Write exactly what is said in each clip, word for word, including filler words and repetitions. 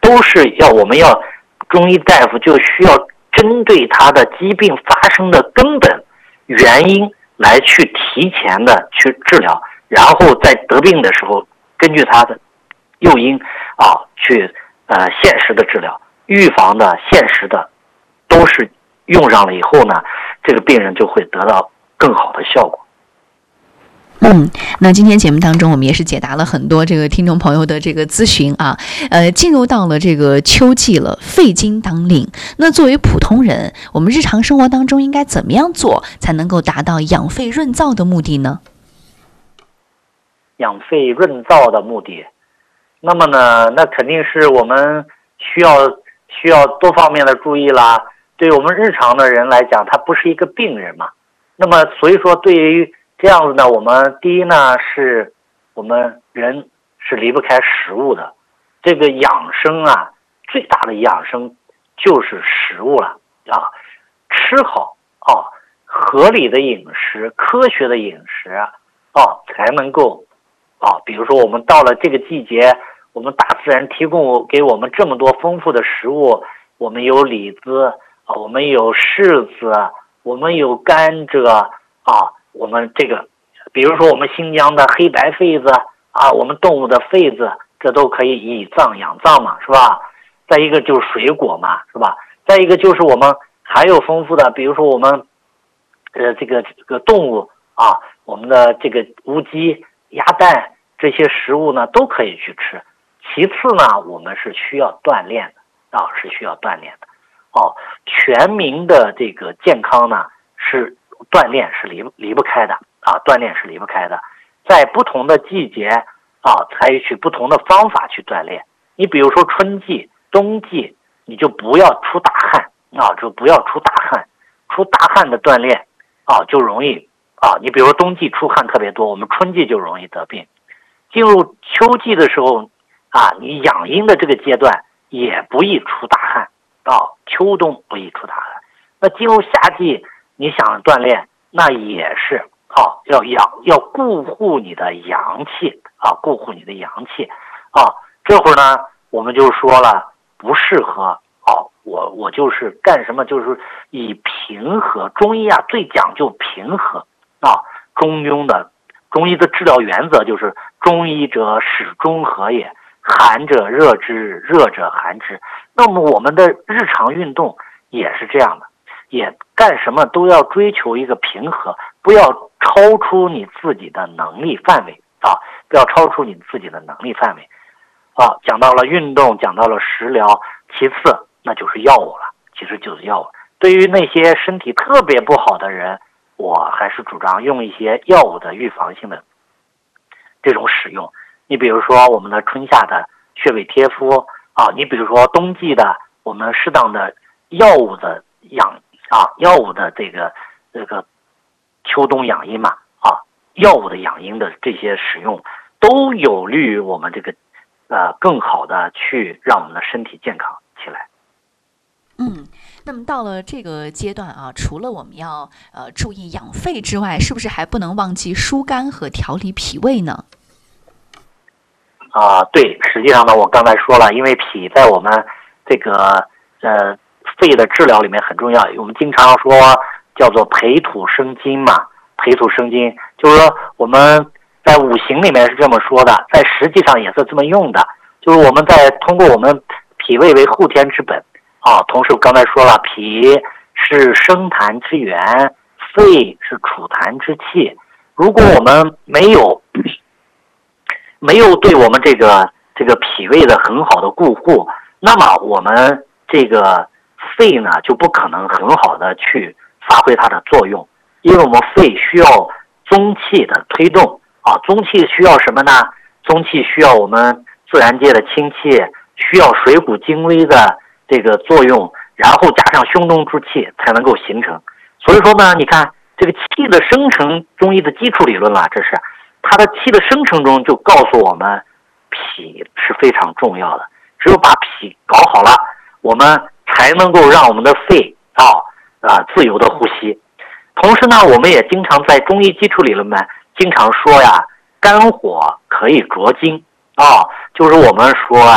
都是要我们要中医大夫就需要针对他的疾病发生的根本原因来去提前的去治疗，然后在得病的时候根据他的诱因啊去呃现实的治疗，预防的现实的都是用上了以后呢，这个病人就会得到更好的效果。 嗯，那今天节目当中，我们也是解答了很多这个听众朋友的这个咨询啊。呃，进入到了这个秋季了，肺经当令。那作为普通人，我们日常生活当中应该怎么样做，才能够达到养肺润燥的目的呢？ 养肺润燥的目的，那么呢，那肯定是我们需要需要多方面的注意啦。对我们日常的人来讲，他不是一个病人嘛，那么所以说对于这样子呢，我们第一呢，是我们人是离不开食物的。这个养生啊，最大的养生就是食物了啊，吃好啊，合理的饮食，科学的饮食啊，才能够啊，比如说我们到了这个季节，我们大自然提供给我们这么多丰富的食物，我们有李子啊，我们有柿子，我们有甘蔗啊。我们这个，比如说我们新疆的黑白痱子啊，我们动物的痱子，这都可以以脏养脏嘛，是吧？再一个就是水果嘛，是吧？再一个就是我们还有丰富的，比如说我们，呃，这个这个动物啊，我们的这个乌鸡、鸭蛋这些食物呢，都可以去吃。其次呢，我们是需要锻炼的啊，是需要锻炼的。哦，全民的这个健康呢是。锻炼是离离不开的啊，锻炼是离不开的，在不同的季节啊，采取不同的方法去锻炼。你比如说春季、冬季，你就不要出大汗啊，就不要出大汗，出大汗的锻炼啊，就容易啊。你比如说冬季出汗特别多，我们春季就容易得病。进入秋季的时候啊，你养阴的这个阶段也不易出大汗啊，秋冬不易出大汗。那进入夏季。你想锻炼，那也是啊，要养要顾护你的阳气啊，顾护你的阳气啊。这会儿呢，我们就说了，不适合啊，我我就是干什么，就是以平和。中医啊，最讲究平和啊。中庸的中医的治疗原则就是中医者始中和也，寒者热之，热者寒之。那么我们的日常运动也是这样的。也干什么都要追求一个平和，不要超出你自己的能力范围啊！不要超出你自己的能力范围啊！讲到了运动，讲到了食疗，其次那就是药物了，其实就是药物。对于那些身体特别不好的人，我还是主张用一些药物的预防性的这种使用。你比如说我们的春夏的穴位贴敷啊，你比如说冬季的我们适当的药物的养。啊，药物的这个这个秋冬养阴嘛，啊，药物的养阴的这些使用都有利于我们这个呃更好的去让我们的身体健康起来。 嗯，那么到了这个阶段啊，除了我们要呃注意养肺之外，是不是还不能忘记疏肝和调理脾胃呢？ 啊，对，实际上呢，我刚才说了，因为脾在我们这个呃。肺的治疗里面很重要，我们经常说叫做培土生金嘛，培土生金就是说我们在五行里面是这么说的，在实际上也是这么用的，就是我们在通过我们脾胃为后天之本啊，同时我刚才说了，脾是生痰之源，肺是储痰之器。如果我们没有没有对我们这个这个脾胃的很好的顾护，那么我们这个肺呢就不可能很好的去发挥它的作用，因为我们肺需要宗气的推动啊，宗气需要什么呢？宗气需要我们自然界的清气，需要水谷精微的这个作用，然后加上胸中之气才能够形成。所以说呢，你看这个气的生成，中医的基础理论了，这是它的气的生成中就告诉我们，脾是非常重要的，只有把脾搞好了，我们才能够让我们的肺啊啊自由的呼吸。同时呢，我们也经常在中医基础理论呢，经常说呀，肝火可以灼精啊，就是我们说啊，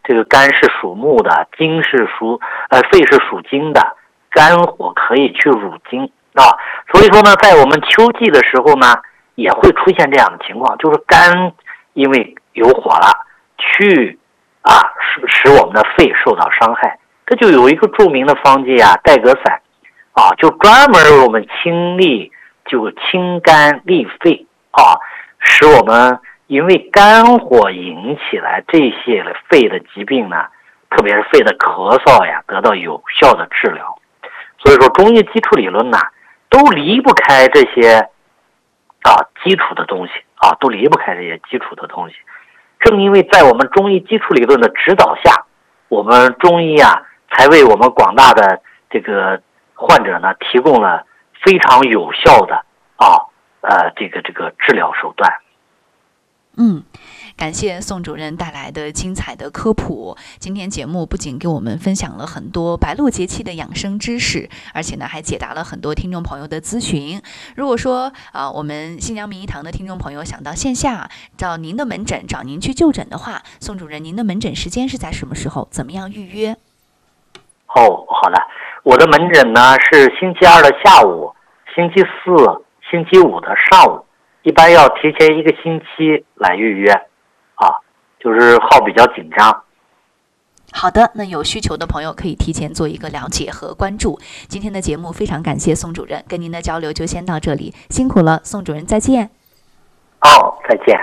这个肝是属木的，金是属呃肺是属金的，肝火可以去入金啊。所以说呢，在我们秋季的时候呢，也会出现这样的情况，就是肝因为有火了，去啊使使我们的肺受到伤害。这就有一个著名的方剂啊，戴格散啊，就专门为我们清利，就清肝利肺啊，使我们因为肝火引起来这些肺的疾病呢，特别是肺的咳嗽呀，得到有效的治疗。所以说中医基础理论呢，都离不开这些啊基础的东西啊，都离不开这些基础的东西。正因为在我们中医基础理论的指导下，我们中医啊，才为我们广大的这个患者呢，提供了非常有效的啊呃这个这个治疗手段。 嗯，感谢宋主任带来的精彩的科普。今天节目不仅给我们分享了很多白露节气的养生知识，而且呢还解答了很多听众朋友的咨询。如果说啊、呃，我们新疆名医堂的听众朋友想到线下找您的门诊，找您去就诊的话，宋主任，您的门诊时间是在什么时候？怎么样预约？ 哦，好的，我的门诊呢是星期二的下午，星期四、星期五的上午。一般要提前一个星期来预约，啊，就是号比较紧张。 好的，那有需求的朋友可以提前做一个了解和关注。今天的节目非常感谢宋主任，跟您的交流就先到这里，辛苦了，宋主任，再见。 哦，再见。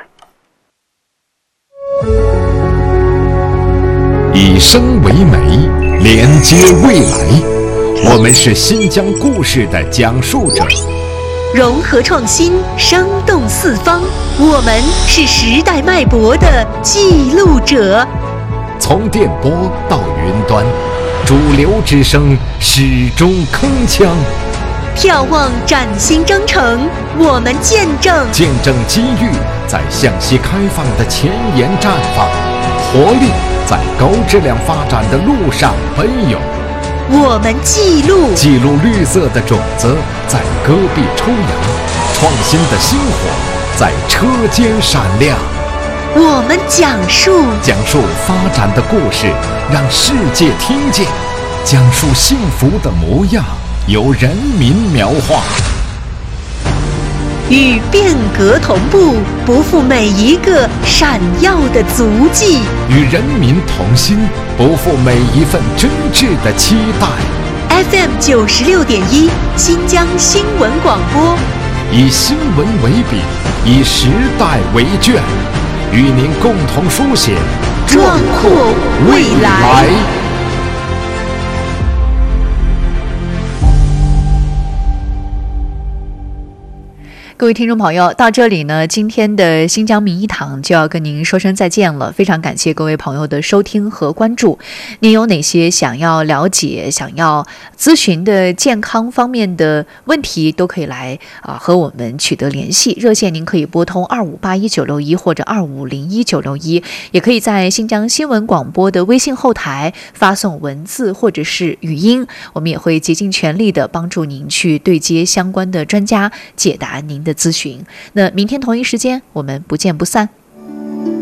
以声为媒，连接未来。我们是新疆故事的讲述者。 融合创新，生动四方。我们是时代脉搏的记录者。 从电波到云端，主流之声始终铿锵。 眺望崭新征程，我们见证见证机遇在向西开放的前沿绽放，活力在高质量发展的路上奔涌。 我们记录记录绿色的种子在戈壁抽芽，创新的星火在车间闪亮。 我们讲述讲述发展的故事，让世界听见；讲述幸福的模样，由人民描画。 与变革同步，不负每一个闪耀的足迹； 与人民同心，不负每一份真挚的期待。 F M 九十六点一，新疆新闻广播， 以新闻为笔，以时代为卷，与您共同书写壮阔未来。 各位听众朋友，到这里呢，今天的新疆名医堂就要跟您说声再见了。非常感谢各位朋友的收听和关注。您有哪些想要了解、想要咨询的健康方面的问题，都可以来啊、呃、和我们取得联系。热线您可以拨通二五八一九六一或者二五零一九六一，也可以在新疆新闻广播的微信后台发送文字或者是语音，我们也会竭尽全力的帮助您去对接相关的专家，解答您的咨询。那明天同一时间，我们不见不散。